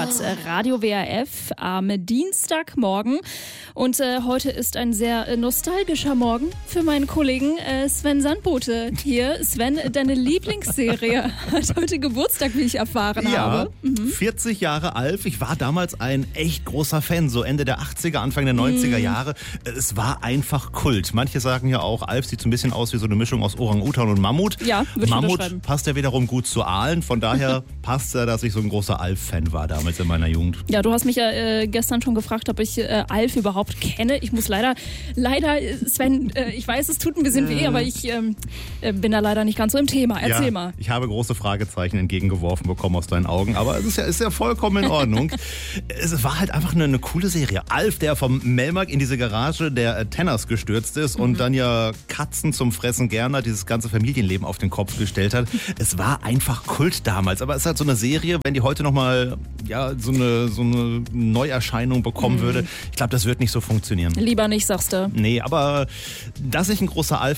hört Radio WRF am Dienstagmorgen. Und heute ist ein sehr nostalgischer Morgen für meinen Kollegen Sven Sandbote hier. Sven, deine Lieblingsserie hat heute Geburtstag, wie ich erfahren habe. 40 Jahre Alf. Ich war damals ein echt großer Fan, so Ende der 80er, Anfang der 90er Jahre. Es war einfach Kult. Manche sagen ja auch, Alf sieht so ein bisschen aus wie so eine Mischung aus Orang-Utan und Mammut. Ja, würde ich unterschreiben. Mammut passt ja wiederum gut zu Aalen. Von daher passt ja, dass ich so ein großer Alf-Fan war damals in meiner Jugend. Ja, du hast mich ja gestern schon gefragt, ob ich Alf überhaupt kenne. Ich muss leider, Sven, ich weiß, es tut ein bisschen weh, aber ich bin da leider nicht ganz so im Thema. Erzähl mal. Ich habe große Fragezeichen entgegengeworfen bekommen aus deinen Augen, aber es ist ja vollkommen in Ordnung. Es war halt einfach eine coole Serie. Alf, der vom Melmark in diese Garage der Tenners gestürzt ist und dann ja Katzen zum Fressen gerne dieses ganze Familienleben auf den Kopf gestellt hat. Es war einfach Kult damals, aber es ist halt so eine Serie, wenn die heute nochmal so eine Neuerscheinung bekommen würde, ich glaube, das wird nicht so funktionieren. Lieber nicht, sagst du. Nee, aber dass ich ein großer Alf